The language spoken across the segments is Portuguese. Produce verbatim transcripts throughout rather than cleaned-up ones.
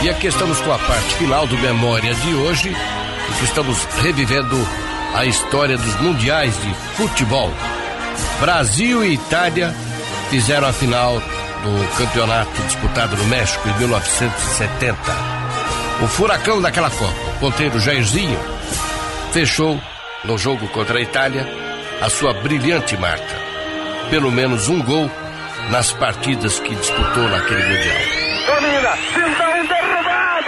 E aqui estamos com a parte final do Memória de hoje, em que estamos revivendo a história dos mundiais de futebol. Brasil e Itália fizeram a final do campeonato disputado no México em mil novecentos e setenta. O furacão daquela Copa, o ponteiro Jairzinho, fechou no jogo contra a Itália a sua brilhante marca. Pelo menos um gol nas partidas que disputou naquele mundial. Domina, pinta um derrubado!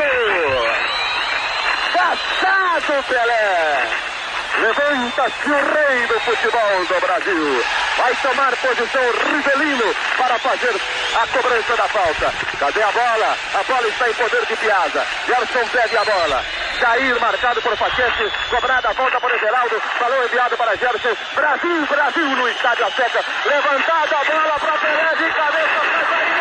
Caçado Pelé! Levanta-se o rei do futebol do Brasil. Vai tomar posição Rivelino para fazer a cobrança da falta. Cadê a bola? A bola está em poder de Piazza. Gerson pede a bola. Jair marcado por Paquete. Cobrada a volta por Everaldo. Balão enviado para Gerson. Brasil, Brasil no estádio Azteca. Levantada a bola para Pelé de cabeça para Jair.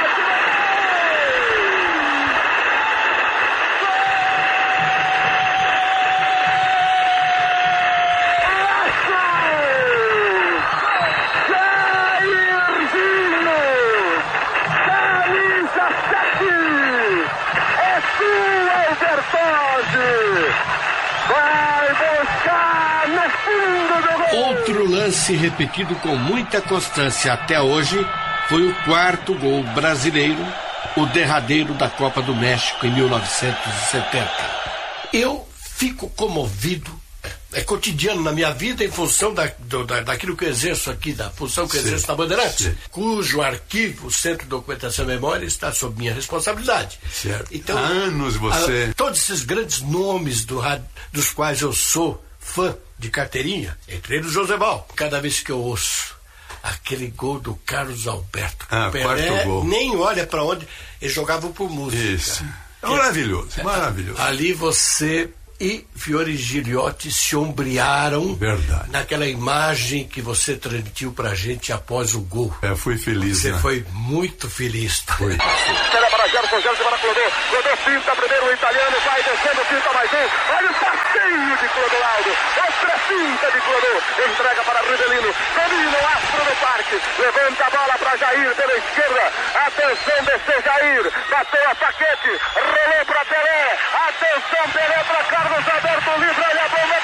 Vai buscar no fundo do gol. Outro lance repetido com muita constância até hoje foi o quarto gol brasileiro, o derradeiro da Copa do México em mil novecentos e setenta. Eu fico comovido, é cotidiano na minha vida em função da, do, da, daquilo que eu exerço aqui, da função que eu exerço na Bandeirantes, cujo arquivo, o Centro de Documentação e Memória, está sob minha responsabilidade. Certo. Então, há anos você... A, todos esses grandes nomes do, dos quais eu sou fã de carteirinha, entre eles o Joséval, cada vez que eu ouço aquele gol do Carlos Alberto, ah, Pelé quarto gol. Nem olha para onde, eles jogavam por música. Isso. Maravilhoso, é, maravilhoso. Ali você... e Fiore Giliotti se ombrearam. Verdade. Naquela imagem que você transmitiu pra gente após o gol. É, fui feliz, Você né? foi muito feliz. Foi. Será para Gerson, Gerson para Clodô. Clodô pinta primeiro o italiano, vai descendo, pinta mais um. Olha o passeio de Clodoaldo. Outra pinta de Clodô. Entrega para Rivelino. Domina o astro do parque. Levanta a bola para Jair pela esquerda. Atenção, desceu Jair. Bateu a Paquete. Rolou para Pelé. Atenção, Pelé para Carlos Alberto. Livre, olha a bomba.